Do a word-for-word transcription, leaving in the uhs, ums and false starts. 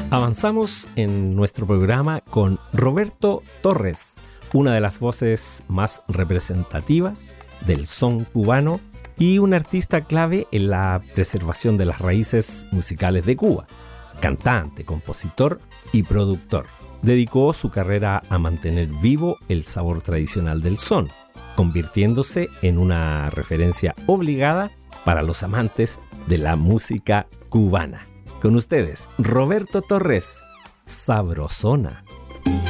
Avanzamos en nuestro programa con Roberto Torres, una de las voces más representativas del son cubano y un artista clave en la preservación de las raíces musicales de Cuba. Cantante, compositor y productor. Dedicó su carrera a mantener vivo el sabor tradicional del son, convirtiéndose en una referencia obligada para los amantes de la música cubana. Con ustedes, Roberto Torres, Sabrosona.